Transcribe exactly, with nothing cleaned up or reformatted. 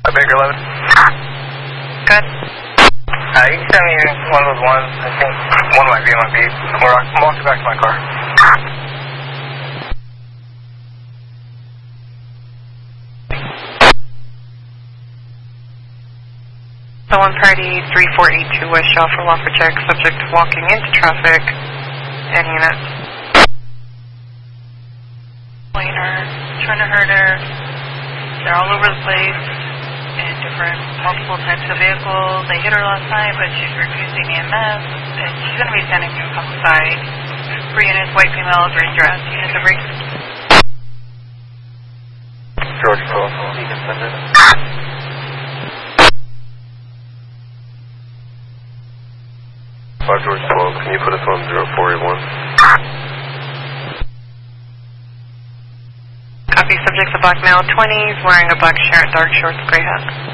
Baker eleven. Good. Uh, you can send me one of those ones. I think one might be, might be. Or I'm walking back to my car. So one party three four eight two West Shaw for Walker check, subject walking into traffic, and units. Her, trying to hurt her. They're all over the place in different, multiple types of vehicles. They hit her last night, but she's refusing E M S, and she's going to be standing outside. Three units, white female, green dress. Units of break. George twelve, you can send it. Five George twelve, can you put us on zero four eight one? Copy, subject's a black male, twenties, wearing a black shirt, dark shorts, gray hat.